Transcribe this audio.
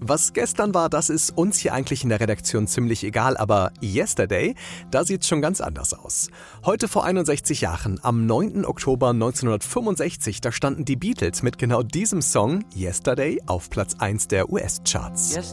Was gestern war, das ist uns hier eigentlich in der Redaktion ziemlich egal, aber Yesterday, da sieht's schon ganz anders aus. Heute vor 61 Jahren, am 9. Oktober 1965, da standen die Beatles mit genau diesem Song Yesterday auf Platz 1 der US-Charts.